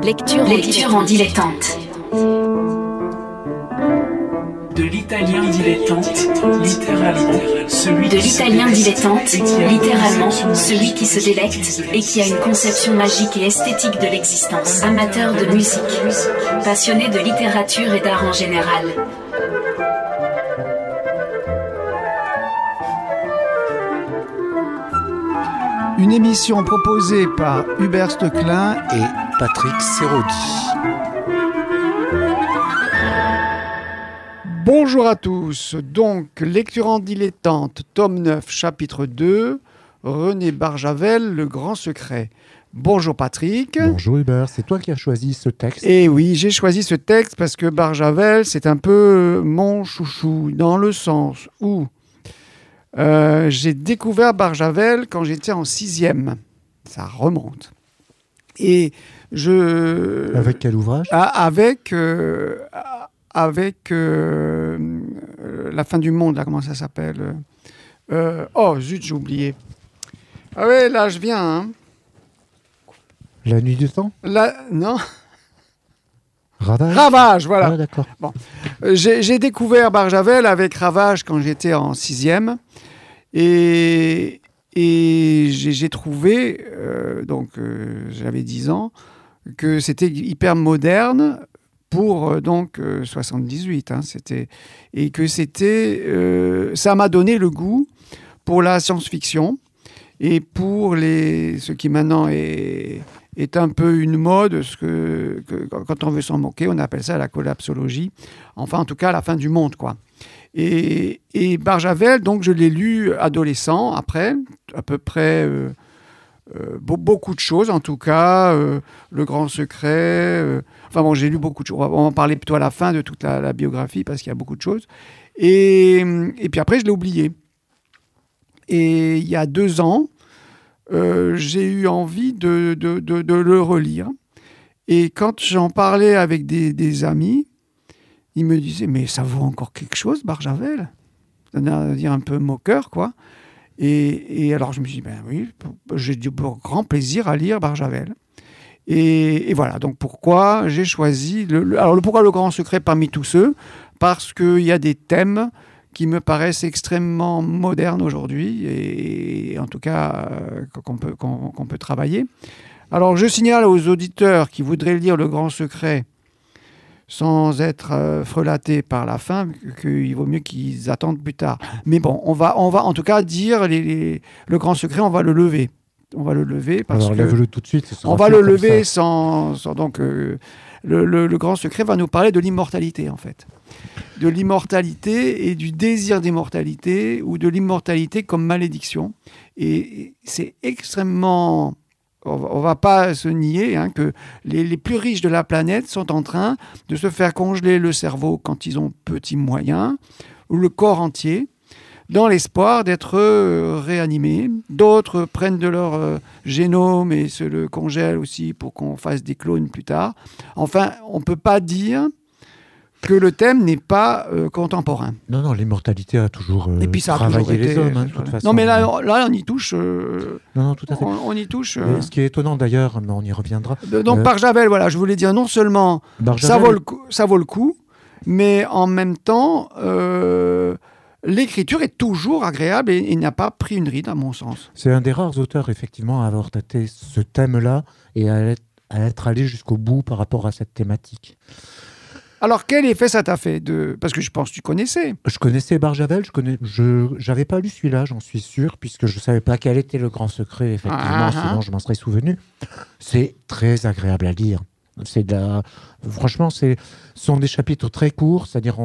Lecture en dilettante. De l'italien dilettante, littéralement, celui De l'italien dilettante, littéralement, celui qui se délecte et qui a une conception magique et esthétique de l'existence. Amateur de musique, passionné de littérature et d'art en général. Une émission proposée par Hubert Steclin et Patrick Serodi. Bonjour à tous. Donc, lecture en dilettante, tome 9, chapitre 2, René Barjavel, Le Grand Secret. Bonjour Patrick. Bonjour Hubert, c'est toi qui as choisi ce texte. Et oui, j'ai choisi ce texte parce que Barjavel, c'est un peu mon chouchou, dans le sens où j'ai découvert Barjavel quand j'étais en 6e. Ça remonte. Et Avec quel ouvrage ? Avec La fin du monde, là, comment ça s'appelle Oh, zut, j'ai oublié. Ah ouais, là, je viens. Hein. La nuit du temps ? Non. Ravage ? Ravage, voilà. Ah, d'accord. Bon. J'ai découvert Barjavel avec Ravage quand j'étais en 6e. Et j'ai trouvé, j'avais 10 ans, que c'était hyper moderne pour 78. Hein, et que ça m'a donné le goût pour la science-fiction et pour ce qui maintenant est un peu une mode, quand on veut s'en moquer, on appelle ça la collapsologie. Enfin, en tout cas, la fin du monde, quoi. Et Barjavel, donc je l'ai lu adolescent, après, à peu près beaucoup de choses, en tout cas, Le Grand Secret. J'ai lu beaucoup de choses. On va en parler plutôt à la fin de toute la biographie, parce qu'il y a beaucoup de choses. Et puis après, je l'ai oublié. Et il y a 2 ans, j'ai eu envie de le relire. Et quand j'en parlais avec des amis, ils me disaient, mais ça vaut encore quelque chose, Barjavel ? C'est-à-dire un peu moqueur, quoi. Et alors, je me suis dit, ben oui, j'ai du grand plaisir à lire Barjavel. Et voilà, donc pourquoi j'ai choisi... pourquoi Le Grand Secret parmi tous ceux ? Parce qu'il y a des thèmes qui me paraissent extrêmement modernes aujourd'hui, et en tout cas, qu'on peut travailler. Alors, je signale aux auditeurs qui voudraient lire Le Grand Secret sans être frelatés par la fin, qu'il vaut mieux qu'ils attendent plus tard. Mais bon, on va en tout cas dire le Grand Secret, on va le lever. On va le lever parce que... lève-le tout de suite. On va le lever sans donc, le Grand Secret va nous parler de l'immortalité, en fait. De l'immortalité et du désir d'immortalité, ou de l'immortalité comme malédiction. Et c'est extrêmement... On ne va pas se nier que les plus riches de la planète sont en train de se faire congeler le cerveau quand ils ont petits moyens, ou le corps entier, dans l'espoir d'être réanimés. D'autres prennent de leur génome et se le congèlent aussi pour qu'on fasse des clones plus tard. Enfin, on ne peut pas dire que le thème n'est pas contemporain. Non, l'immortalité a toujours et puis ça travaillé les hommes, de toute façon. Non, mais là on y touche. Non, tout à fait. On y touche. Ce qui est étonnant d'ailleurs, mais on y reviendra. Donc Barjavel, voilà, je voulais dire non seulement ça vaut le coup, mais en même temps, l'écriture est toujours agréable et il n'a pas pris une ride, à mon sens. C'est un des rares auteurs, effectivement, à avoir traité ce thème-là et à être allé jusqu'au bout par rapport à cette thématique. Alors, quel effet ça t'a fait parce que je pense que tu connaissais. Je connaissais Barjavel, j'avais pas lu celui-là, j'en suis sûr, puisque je savais pas quel était Le Grand Secret, effectivement, sinon je m'en serais souvenu. C'est très agréable à lire. Franchement, ce sont des chapitres très courts, c'est-à-dire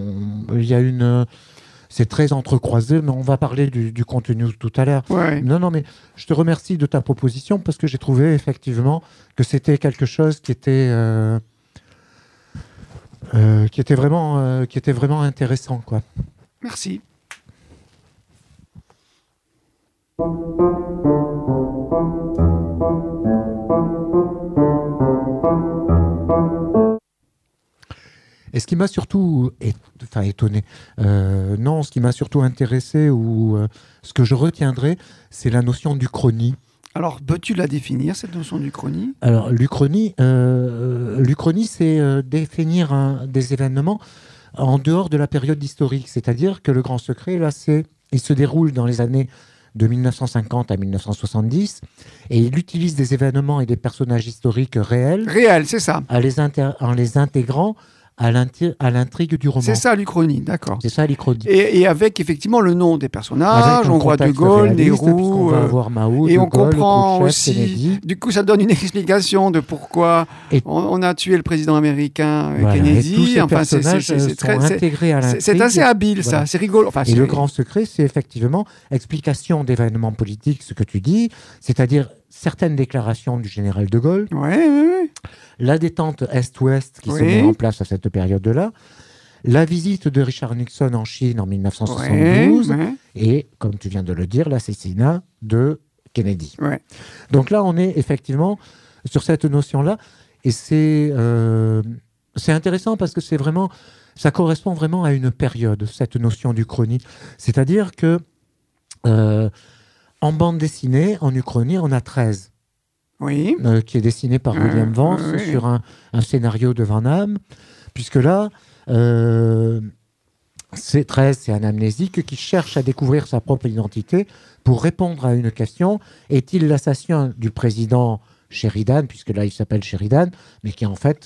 c'est très entrecroisé, mais on va parler du contenu tout à l'heure. Ouais. Non, mais je te remercie de ta proposition, parce que j'ai trouvé effectivement que c'était quelque chose qui était vraiment intéressant, quoi. Merci. Et ce qui m'a surtout étonné, ce qui m'a surtout intéressé, ou ce que je retiendrai, c'est la notion d'Uchronie. Alors, peux-tu la définir, cette notion d'Uchronie? Alors, l'Uchronie, c'est définir des événements en dehors de la période historique. C'est-à-dire que le Grand Secret, là, il se déroule dans les années de 1950 à 1970, et il utilise des événements et des personnages historiques réels. Réel, c'est ça. En les intégrant à l'intrigue du roman. C'est ça l'Uchronie, d'accord. C'est ça l'Uchronie. Et avec effectivement le nom des personnages, on voit De Gaulle, Nehru, on va voir Mao, et De on Gaulle, comprend Khrouchtchev, aussi, Kennedy. du coup ça donne une explication de pourquoi on a tué le président américain Kennedy. Et tous ces personnages sont intégrés à l'intrigue. C'est assez habile ça, c'est rigolo. Enfin, et le Grand Secret, c'est effectivement explication d'événements politiques, ce que tu dis, c'est-à-dire certaines déclarations du général de Gaulle, la détente Est-Ouest qui se met en place à cette période-là, la visite de Richard Nixon en Chine en 1972, et, comme tu viens de le dire, l'assassinat de Kennedy. Donc là, on est effectivement sur cette notion-là, et c'est intéressant parce que ça correspond vraiment à une période, cette notion d'Uchronie. C'est-à-dire que en bande dessinée, en Uchronie, on a 13. Qui est dessiné par William Vance sur un scénario de Van Damme. Puisque là, 13, c'est un amnésique qui cherche à découvrir sa propre identité pour répondre à une question. Est-il l'assassin du président Sheridan, puisque là, il s'appelle Sheridan, mais qui en fait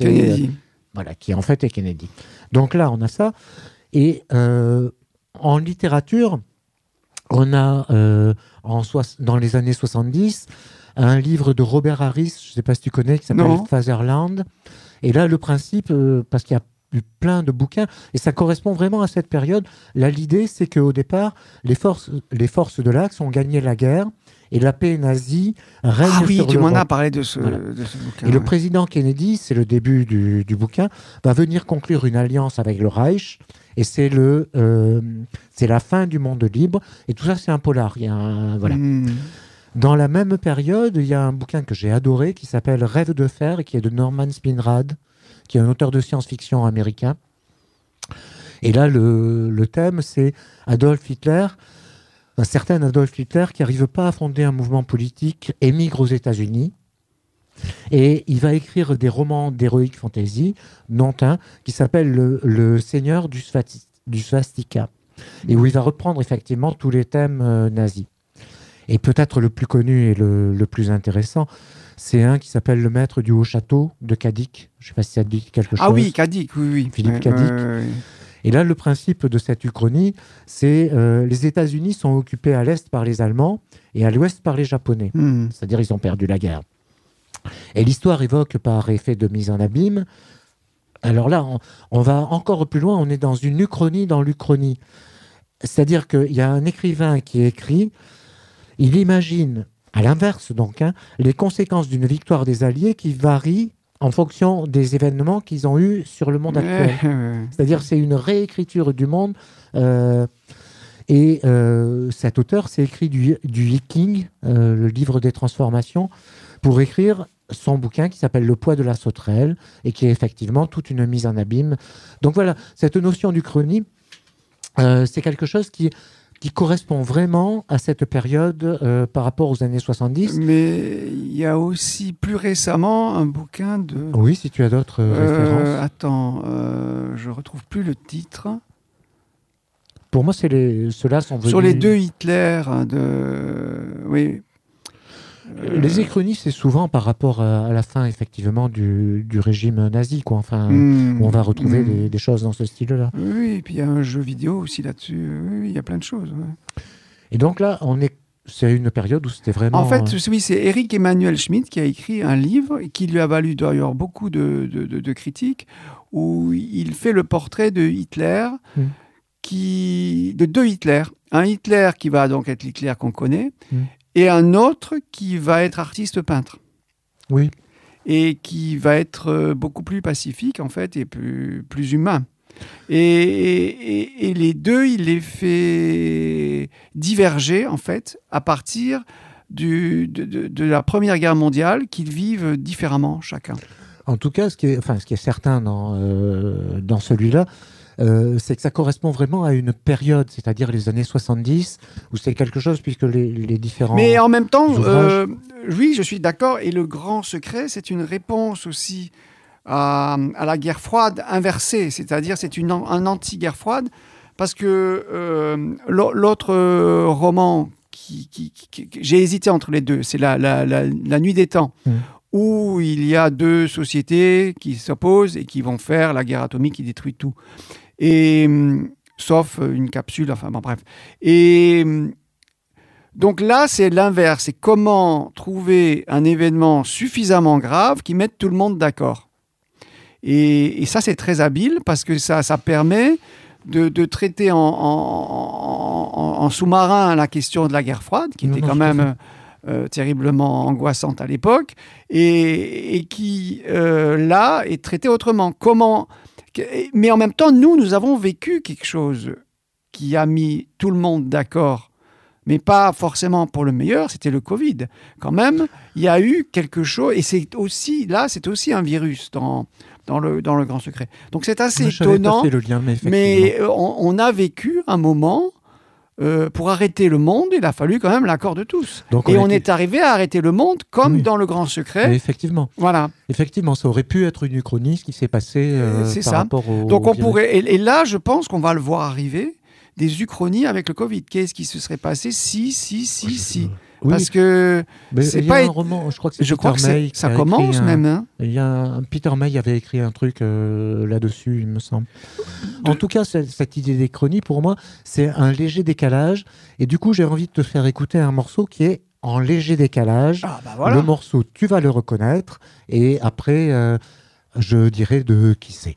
est Kennedy. Donc là, on a ça. Et en littérature, on a, dans les années 70, un livre de Robert Harris, je ne sais pas si tu connais, qui s'appelle Fatherland. Et là, le principe, parce qu'il y a eu plein de bouquins, et ça correspond vraiment à cette période, là, l'idée, c'est qu'au départ, les forces de l'Axe ont gagné la guerre, et la paix nazie règne sur l'Europe. Tu m'en as parlé de ce bouquin. Et le président Kennedy, c'est le début du bouquin, va venir conclure une alliance avec le Reich, et c'est la fin du monde libre, et tout ça, c'est un polar. Dans la même période, il y a un bouquin que j'ai adoré qui s'appelle Rêve de fer et qui est de Norman Spinrad, qui est un auteur de science-fiction américain. Et là, le thème, c'est Adolf Hitler, un certain Adolf Hitler qui n'arrive pas à fonder un mouvement politique, émigre aux États-Unis. Et il va écrire des romans d'heroic fantasy, dont un qui s'appelle Le Seigneur du Swastika, et où il va reprendre effectivement tous les thèmes nazis. Et peut-être le plus connu et le plus intéressant, c'est un qui s'appelle Le Maître du Haut Château de Cadic. Je ne sais pas si ça te dit quelque chose. Ah oui, Cadic, oui. Philippe Cadic. Et là, le principe de cette Uchronie, c'est les États-Unis sont occupés à l'Est par les Allemands et à l'Ouest par les Japonais. C'est-à-dire ils ont perdu la guerre. Et l'histoire évoque par effet de mise en abîme. Alors là, on va encore plus loin, on est dans une Uchronie dans l'Uchronie. C'est-à-dire qu'il y a un écrivain qui écrit... Il imagine, à l'inverse donc, les conséquences d'une victoire des Alliés qui varient en fonction des événements qu'ils ont eus sur le monde actuel. C'est-à-dire c'est une réécriture du monde. Cet auteur s'est écrit du Viking, le livre des transformations, pour écrire son bouquin qui s'appelle Le poids de la sauterelle et qui est effectivement toute une mise en abîme. Donc voilà, cette notion d'Uchronie, c'est quelque chose qui correspond vraiment à cette période par rapport aux années 70. Mais il y a aussi plus récemment un bouquin de... Oui, si tu as d'autres références. Attends, je ne retrouve plus le titre. Pour moi, ceux-là sont venus... Sur les deux Hitler Oui. Les Uchronies, c'est souvent par rapport à la fin, effectivement, du régime nazi, quoi. Enfin, où on va retrouver des choses dans ce style-là. Oui, et puis il y a un jeu vidéo aussi là-dessus. Oui, il y a plein de choses. Et donc là, c'est une période où c'était vraiment... En fait, oui, c'est Eric Emmanuel Schmitt qui a écrit un livre qui lui a valu d'ailleurs beaucoup de critiques, où il fait le portrait de Hitler, de deux Hitler. Un Hitler qui va donc être l'Hitler qu'on connaît, et un autre qui va être artiste-peintre. Oui. Et qui va être beaucoup plus pacifique, en fait, et plus humain. Et les deux, il les fait diverger, en fait, à partir de la Première Guerre mondiale, qu'ils vivent différemment, chacun. En tout cas, ce qui est certain dans celui-là, c'est que ça correspond vraiment à une période, c'est-à-dire les années 70, où c'est quelque chose, puisque les différents... Mais en même temps, ouvrages... oui, je suis d'accord. Et le grand secret, c'est une réponse aussi à la guerre froide inversée. C'est-à-dire, c'est un anti-guerre froide. Parce que l'autre roman, j'ai hésité entre les deux, c'est la Nuit des temps, où il y a deux sociétés qui s'opposent et qui vont faire la guerre atomique qui détruit tout. Et, sauf une capsule, enfin bon, bref. Et donc là, c'est l'inverse. C'est comment trouver un événement suffisamment grave qui mette tout le monde d'accord. Et ça, c'est très habile parce que ça permet de traiter en sous-marin la question de la guerre froide, qui était quand même terriblement angoissante à l'époque, et qui, là, est traitée autrement. Mais en même temps, nous avons vécu quelque chose qui a mis tout le monde d'accord, mais pas forcément pour le meilleur, c'était le Covid. Quand même, il y a eu quelque chose, et c'est aussi un virus dans le grand secret. Donc c'est assez étonnant, le lien, mais on a vécu un moment, pour arrêter le monde, il a fallu quand même l'accord de tous. Donc on est arrivé à arrêter le monde comme dans le grand secret. Mais effectivement. Voilà. Effectivement, ça aurait pu être une uchronie, ce qui s'est passé rapport au... Donc on pourrait... Et là, je pense qu'on va le voir arriver, des uchronies avec le Covid. Qu'est-ce qui se serait passé si Oui, parce que c'est pas un roman, je crois que c'est Peter May. Ça commence même. Hein. Il y a Peter May avait écrit un truc là-dessus, il me semble. En tout cas, cette idée des chronies, pour moi, c'est un léger décalage. Et du coup, j'ai envie de te faire écouter un morceau qui est en léger décalage. Ah, bah voilà. Le morceau, tu vas le reconnaître. Et après, je dirai de qui c'est.